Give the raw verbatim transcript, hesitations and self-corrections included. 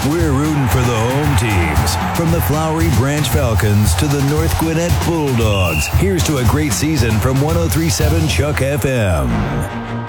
We're rooting for the home teams. From the Flowery Branch Falcons to the North Gwinnett Bulldogs. Here's to a great season from one oh three point seven Chuck F M.